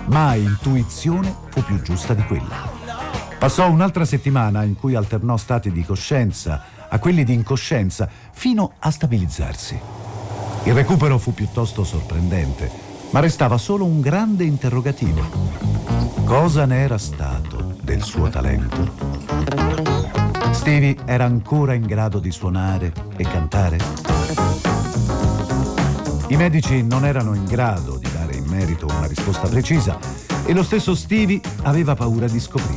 Mai intuizione fu più giusta di quella. Passò un'altra settimana in cui alternò stati di coscienza a quelli di incoscienza fino a stabilizzarsi. Il recupero fu piuttosto sorprendente, ma restava solo un grande interrogativo. Cosa ne era stato del suo talento? Stevie era ancora in grado di suonare e cantare? I medici non erano in grado di dare in merito una risposta precisa e lo stesso Stevie aveva paura di scoprirlo.